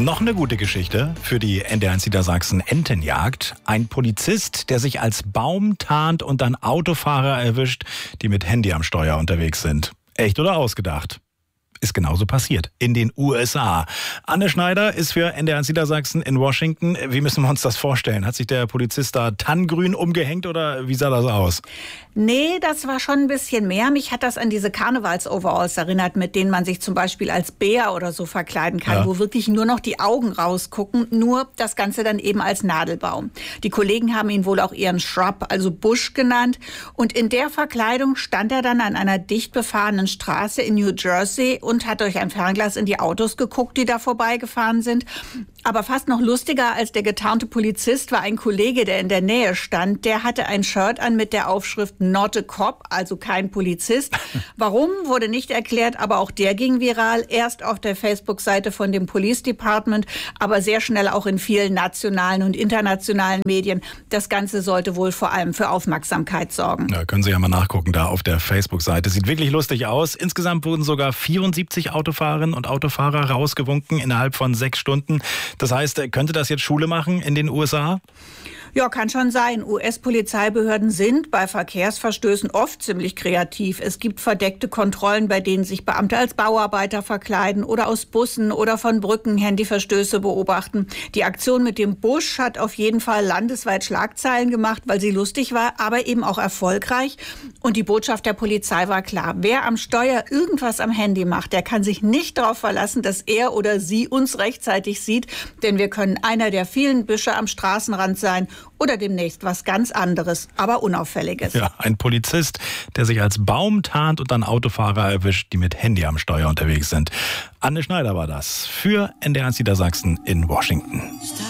Noch eine gute Geschichte für die NDR1 Niedersachsen Entenjagd. Ein Polizist, der sich als Baum tarnt und dann Autofahrer erwischt, die mit Handy am Steuer unterwegs sind. Echt oder ausgedacht? Ist genauso passiert in den USA. Anne Schneider ist für NDR1 Niedersachsen in Washington. Wie müssen wir uns das vorstellen? Hat sich der Polizist da tannengrün umgehängt oder wie sah das aus? Nee, das war schon ein bisschen mehr. Mich hat das an diese Karnevals-Overalls erinnert, mit denen man sich zum Beispiel als Bär oder so verkleiden kann, Ja. wo wirklich nur noch die Augen rausgucken, nur das Ganze dann eben als Nadelbaum. Die Kollegen haben ihn wohl auch ihren Shrub, also Busch genannt. Und in der Verkleidung stand er dann an einer dicht befahrenen Straße in New Jersey und hat durch ein Fernglas in die Autos geguckt, die da vorbeigefahren sind. Aber fast noch lustiger als der getarnte Polizist war ein Kollege, der in der Nähe stand. Der hatte ein Shirt an mit der Aufschrift Not a Cop, also kein Polizist. Warum, wurde nicht erklärt, aber auch der ging viral. Erst auf der Facebook-Seite von dem Police Department, aber sehr schnell auch in vielen nationalen und internationalen Medien. Das Ganze sollte wohl vor allem für Aufmerksamkeit sorgen. Ja, können Sie ja mal nachgucken da auf der Facebook-Seite. Sieht wirklich lustig aus. Insgesamt wurden sogar 74 Autofahrerinnen und Autofahrer rausgewunken innerhalb von 6 Stunden. Das heißt, könnte das jetzt Schule machen in den USA? Ja, kann schon sein. US-Polizeibehörden sind bei Verkehrsverstößen oft ziemlich kreativ. Es gibt verdeckte Kontrollen, bei denen sich Beamte als Bauarbeiter verkleiden oder aus Bussen oder von Brücken Handyverstöße beobachten. Die Aktion mit dem Busch hat auf jeden Fall landesweit Schlagzeilen gemacht, weil sie lustig war, aber eben auch erfolgreich. Und die Botschaft der Polizei war klar. Wer am Steuer irgendwas am Handy macht, der kann sich nicht darauf verlassen, dass er oder sie uns rechtzeitig sieht. Denn wir können einer der vielen Büsche am Straßenrand sein oder demnächst was ganz anderes, aber Unauffälliges. Ja, ein Polizist, der sich als Baum tarnt und dann Autofahrer erwischt, die mit Handy am Steuer unterwegs sind. Anne Schneider war das für NDR1 Niedersachsen in Washington.